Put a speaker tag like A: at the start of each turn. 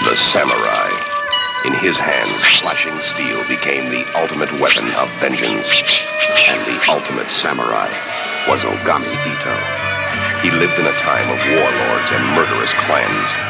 A: The samurai. In his hands, flashing steel became the ultimate weapon of vengeance. And the ultimate samurai was Ogami Itto. He lived in a time of warlords and murderous clans,